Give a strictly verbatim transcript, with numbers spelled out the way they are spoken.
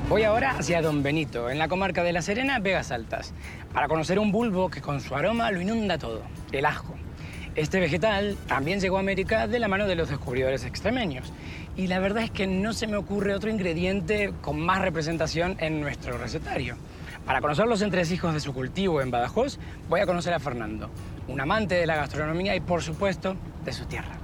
Voy ahora hacia Don Benito, en la comarca de La Serena, Vegas Altas, para conocer un bulbo que con su aroma lo inunda todo, el ajo. Este vegetal también llegó a América de la mano de los descubridores extremeños. Y la verdad es que no se me ocurre otro ingrediente con más representación en nuestro recetario. Para conocer los entresijos de su cultivo en Badajoz, voy a conocer a Fernando, un amante de la gastronomía y, por supuesto, de su tierra.